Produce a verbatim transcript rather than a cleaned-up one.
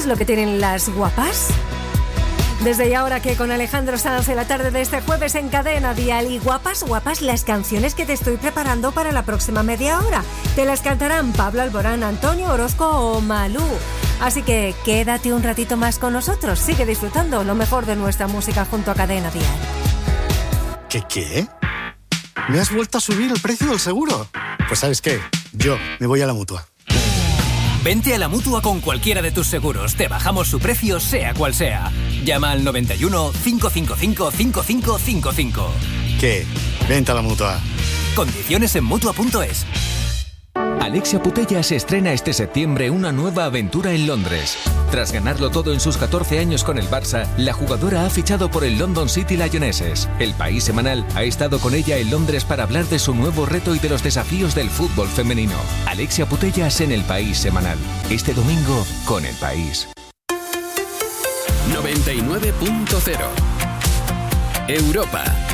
¿Sabes lo que tienen las guapas? Desde ya ahora que con Alejandro Sanz en la tarde de este jueves en Cadena Dial. Y guapas, guapas las canciones que te estoy preparando para la próxima media hora. Te las cantarán Pablo Alborán, Antonio Orozco o Malú. Así que quédate un ratito más con nosotros. Sigue disfrutando lo mejor de nuestra música junto a Cadena Dial. ¿Qué qué? ¿Me has vuelto a subir el precio del seguro? Pues ¿sabes qué? Yo me voy a la Mutua. Vente a la Mutua con cualquiera de tus seguros. Te bajamos su precio, sea cual sea. Llama al noventa y uno, cinco cinco cinco, cinco cinco cinco cinco. ¿Qué? Vente a la Mutua. Condiciones en Mutua punto es. Alexia Putellas estrena este septiembre una nueva aventura en Londres. Tras ganarlo todo en sus catorce años con el Barça, la jugadora ha fichado por el London City Lionesses. El País Semanal ha estado con ella en Londres para hablar de su nuevo reto y de los desafíos del fútbol femenino. Alexia Putellas en el País Semanal. Este domingo con El País. noventa y nueve punto cero Europa.